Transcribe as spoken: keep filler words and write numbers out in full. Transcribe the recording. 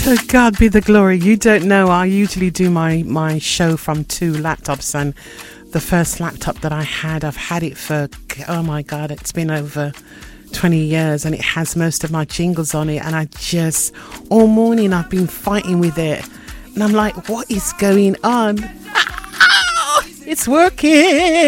To God be the glory. You don't know, I usually do my, my show from two laptops, and the first laptop that I had, I've had it for, oh my God, it's been over twenty years, and it has most of my jingles on it, and I just, all morning I've been fighting with it, and I'm like, what is going on? It's working.